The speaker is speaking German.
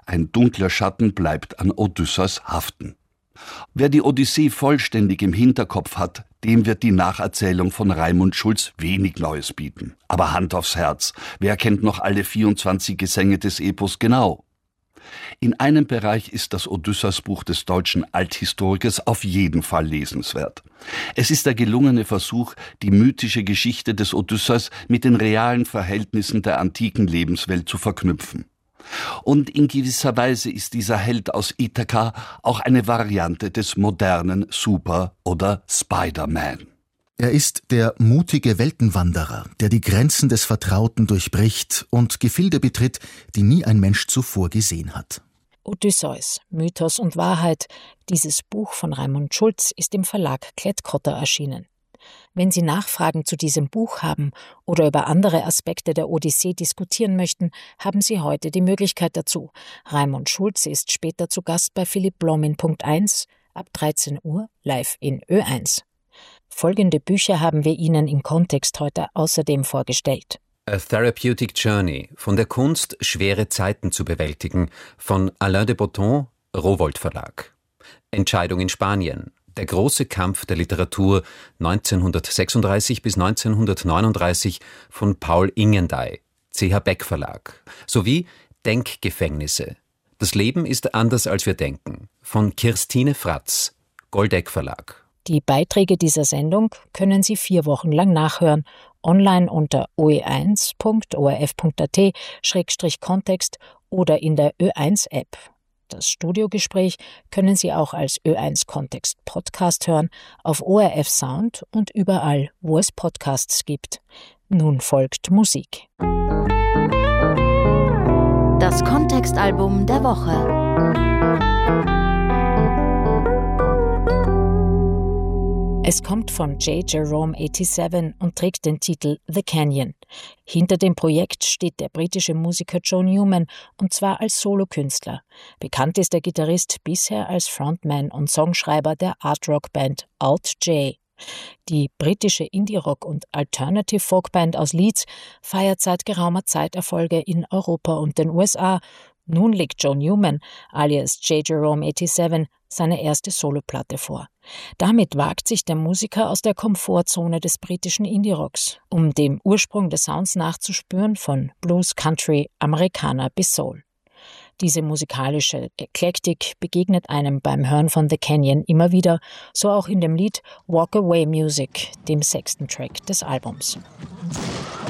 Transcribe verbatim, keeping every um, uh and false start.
ein dunkler Schatten bleibt an Odysseus haften. Wer die Odyssee vollständig im Hinterkopf hat, dem wird die Nacherzählung von Raimund Schulz wenig Neues bieten. Aber Hand aufs Herz, wer kennt noch alle vierundzwanzig Gesänge des Epos genau? In einem Bereich ist das Odysseus-Buch des deutschen Althistorikers auf jeden Fall lesenswert. Es ist der gelungene Versuch, die mythische Geschichte des Odysseus mit den realen Verhältnissen der antiken Lebenswelt zu verknüpfen. Und in gewisser Weise ist dieser Held aus Ithaka auch eine Variante des modernen Super- oder Spider-Man. Er ist der mutige Weltenwanderer, der die Grenzen des Vertrauten durchbricht und Gefilde betritt, die nie ein Mensch zuvor gesehen hat. Odysseus, Mythos und Wahrheit. Dieses Buch von Raimund Schulz ist im Verlag Klett-Cotta erschienen. Wenn Sie Nachfragen zu diesem Buch haben oder über andere Aspekte der Odyssee diskutieren möchten, haben Sie heute die Möglichkeit dazu. Raimund Schulz ist später zu Gast bei Philipp Blom in Punkt eins ab dreizehn Uhr live in Ö eins. Folgende Bücher haben wir Ihnen im Kontext heute außerdem vorgestellt. A Therapeutic Journey, von der Kunst, schwere Zeiten zu bewältigen, von Alain de Botton, Rowohlt Verlag. Entscheidung in Spanien, der große Kampf der Literatur neunzehnhundertsechsunddreißig bis neunzehnhundertneununddreißig von Paul Ingendey, C H Beck Verlag, sowie Denkgefängnisse. Das Leben ist anders als wir denken, von Kirstine Fratz, Goldeck Verlag. Die Beiträge dieser Sendung können Sie vier Wochen lang nachhören, online unter o e eins punkt o r f punkt a t schrägstrich kontext oder in der Ö eins App. Das Studiogespräch können Sie auch als Ö eins Kontext Podcast hören, auf O R F Sound und überall, wo es Podcasts gibt. Nun folgt Musik. Das Kontextalbum der Woche. Es kommt von J. Jerome siebenundachtzig und trägt den Titel The Canyon. Hinter dem Projekt steht der britische Musiker Joe Newman, und zwar als Solokünstler. Bekannt ist der Gitarrist bisher als Frontman und Songschreiber der Art-Rock-Band Alt J. Die britische Indie-Rock- und Alternative-Folk-Band aus Leeds feiert seit geraumer Zeit Erfolge in Europa und den U S A. Nun legt Joe Newman, alias J. Jerome siebenundachtzig, seine erste Soloplatte vor. Damit wagt sich der Musiker aus der Komfortzone des britischen Indie-Rocks, um dem Ursprung des Sounds nachzuspüren, von Blues, Country, Amerikaner bis Soul. Diese musikalische Eklektik begegnet einem beim Hören von The Canyon immer wieder, so auch in dem Lied Walk Away Music, dem sechsten Track des Albums.